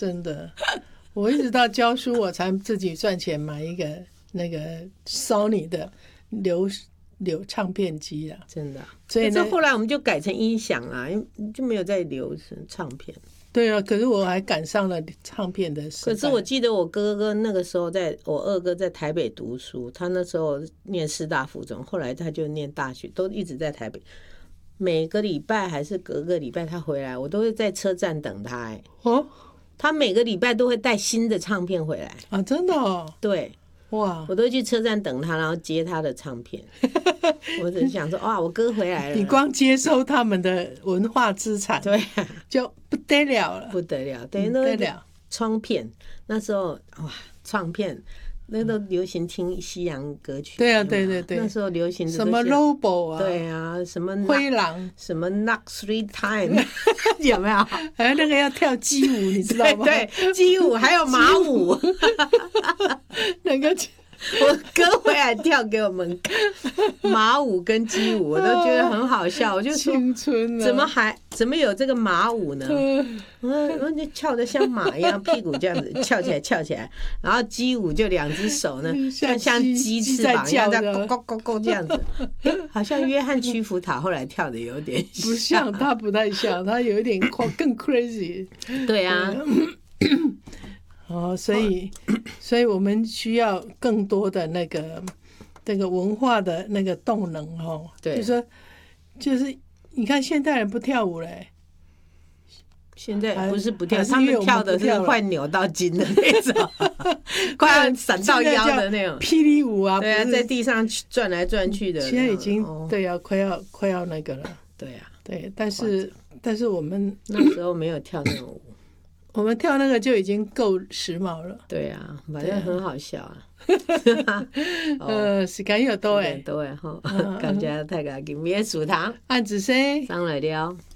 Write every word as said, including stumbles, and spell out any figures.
真的，我一直到教书，我才自己赚钱买一个那个 Sony 的流流唱片机啦， 真的。 所以呢， 后来我们就改成音响啊，就没有再留成唱片。 对啊，可是我还赶上了唱片的时代。 可是我记得我哥哥那个时候在，我二哥在台北读书，他那时候念师大附中，后来他就念大学，都一直在台北。每个礼拜还是隔个礼拜他回来，我都会在车站等他、欸。哦，他每个礼拜都会带新的唱片回来啊，真的哦。 对，哇，我都会去车站等他，然后接他的唱片。我只是想说，哇，我哥回来了。 你光接收他们的文化资产， 对、啊， 就不得了了， 不得了，对，不得了。唱片那时候哇，唱片。那都流行听西洋歌曲， 对啊，对对对， 那时候流行的什么 Robo 啊， 对啊，什么灰狼， 什么 Knock Three Time， 有没有？ 哎，那个要跳鸡舞，你知道吗？ 对，对鸡舞还有马舞， 那个。 我哥回来跳给我们看马舞跟鸡舞，我都觉得很好笑。我就说， 青春怎么还怎么有这个马舞呢？嗯，就翘得像马一样，屁股这样子翘起来，翘起来。然后鸡舞就两只手呢，像像鸡翅膀一样在咕咕咕咕这样子。好像约翰屈服塔后来跳的有点像， 不像，他不太像，他有一点更 crazy。 对啊。 哦，所以，所以我们需要更多的那个那个文化的那个动能哦。对，就是说，就是你看现代人不跳舞嘞， 现在不是不跳，他们跳的是快扭到筋的那种，快要闪到腰的那种霹雳舞啊。 对啊，在地上转来转去的。 现在已经、哦、对啊，快要快要那个了。 对啊， 对，但是但是我们那时候没有跳那种舞。 我们跳那个就已经够時髦了。 對啊，反正很好笑啊。 呃，時間又多誒， 多誒吼，感謝大家今日數堂， 按子聲上來了。